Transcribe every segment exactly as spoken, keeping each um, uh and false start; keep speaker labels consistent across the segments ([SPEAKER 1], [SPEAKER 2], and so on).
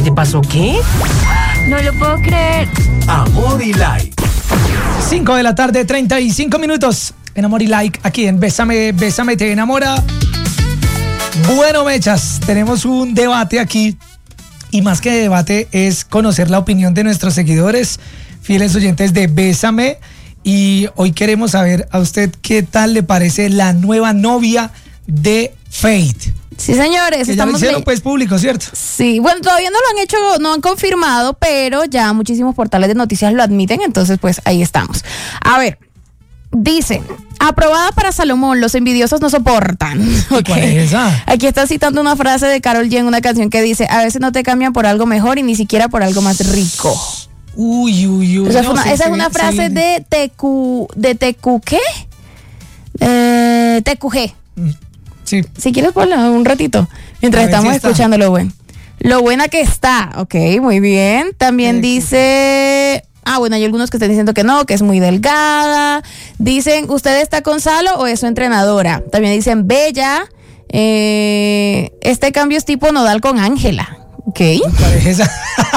[SPEAKER 1] ¿Te pasó qué?
[SPEAKER 2] No lo puedo creer.
[SPEAKER 3] Amor y Like.
[SPEAKER 4] cinco de la tarde, treinta y cinco minutos. En Amor y Like, aquí en Bésame, Bésame te enamora. Bueno, mechas, tenemos un debate aquí. Y más que debate es conocer la opinión de nuestros seguidores, fieles oyentes de Bésame. Y hoy queremos saber a usted qué tal le parece la nueva novia de Fate.
[SPEAKER 2] Sí, señores.
[SPEAKER 4] Que ya lo hicieron pues público, ¿cierto?
[SPEAKER 2] Sí, bueno, todavía no lo han hecho, no han confirmado, pero ya muchísimos portales de noticias lo admiten, entonces pues ahí estamos. A ver, dice, aprobada para Salomón, los envidiosos no soportan. Okay.
[SPEAKER 4] ¿Cuál es esa?
[SPEAKER 2] Aquí está citando una frase de Karol G en una canción que dice, a veces no te cambian por algo mejor y ni siquiera por algo más rico.
[SPEAKER 4] Uy, uy, uy.
[SPEAKER 2] O sea,
[SPEAKER 4] no,
[SPEAKER 2] una,
[SPEAKER 4] sí,
[SPEAKER 2] esa
[SPEAKER 4] sí,
[SPEAKER 2] es una
[SPEAKER 4] sí,
[SPEAKER 2] frase
[SPEAKER 4] sí.
[SPEAKER 2] de T Q, de T Q, ¿qué? Eh, T Q G.
[SPEAKER 4] Sí.
[SPEAKER 2] Si quieres ponlo un ratito, mientras
[SPEAKER 4] A ver
[SPEAKER 2] estamos
[SPEAKER 4] si está.
[SPEAKER 2] escuchando lo bueno. Lo buena que está, ok, muy bien. También
[SPEAKER 4] Eh,
[SPEAKER 2] dice, ah, bueno, hay algunos que están diciendo que no, que es muy delgada. Dicen, ¿usted está con Salo o es su entrenadora? También dicen, bella. Eh, este cambio es tipo Nodal con Ángela, ok.
[SPEAKER 4] ¿Cuál es esa?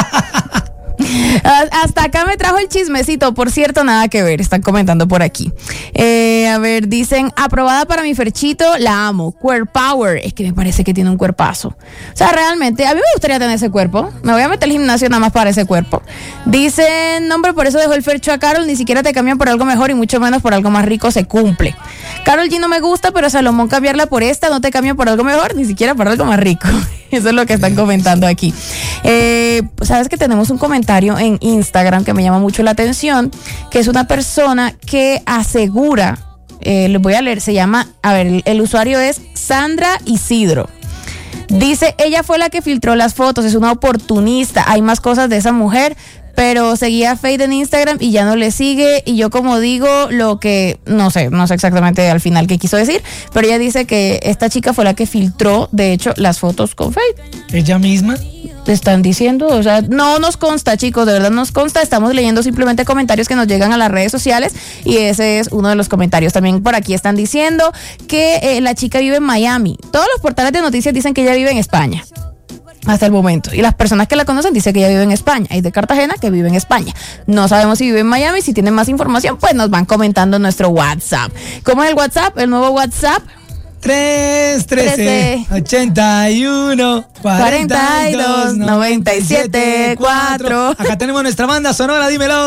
[SPEAKER 2] Hasta acá me trajo el chismecito, por cierto, nada que ver, están comentando por aquí. Eh, a ver, dicen, aprobada para mi Ferchito, la amo, Queer Power, es que me parece que tiene un cuerpazo. O sea, realmente, a mí me gustaría tener ese cuerpo, me voy a meter al gimnasio nada más para ese cuerpo. Dicen, no, hombre, por eso dejó el Fercho a Karol, ni siquiera te cambian por algo mejor y mucho menos por algo más rico, se cumple. Karol G no me gusta, pero Salomón cambiarla por esta, no te cambian por algo mejor, ni siquiera por algo más rico. Eso es lo que están comentando aquí. Eh, Sabes que tenemos un comentario en Instagram que me llama mucho la atención, que es una persona que asegura, eh, les voy a leer, se llama, a ver, el, el usuario es Sandra Isidro. Dice, ella fue la que filtró las fotos, es una oportunista, hay más cosas de esa mujer, pero seguía a Fate en Instagram y ya no le sigue, y yo como digo lo que, no sé, no sé exactamente al final qué quiso decir, pero ella dice que esta chica fue la que filtró, de hecho, las fotos con Fate.
[SPEAKER 4] ¿Ella misma?
[SPEAKER 2] Te están diciendo, o sea, no nos consta, chicos, de verdad nos consta, estamos leyendo simplemente comentarios que nos llegan a las redes sociales y ese es uno de los comentarios. También por aquí están diciendo que eh, la chica vive en Miami. Todos los portales de noticias dicen que ella vive en España. Hasta el momento. Y las personas que la conocen dicen que ella vive en España. Hay de Cartagena que vive en España. No sabemos si vive en Miami. Si tienen más información, pues nos van comentando en nuestro WhatsApp. ¿Cómo es el WhatsApp? El nuevo WhatsApp.
[SPEAKER 4] tres, trece, ochenta y uno, cuarenta y dos, noventa y siete, cuatro. Acá tenemos nuestra banda sonora, dímelo.